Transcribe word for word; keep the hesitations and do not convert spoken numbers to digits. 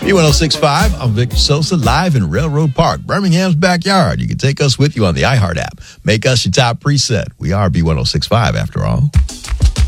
B one oh six point five, I'm Victor Sosa, live in Railroad Park, Birmingham's backyard. You can take us with you on the iHeart app. Make us your top preset. We are B one oh six point five after all.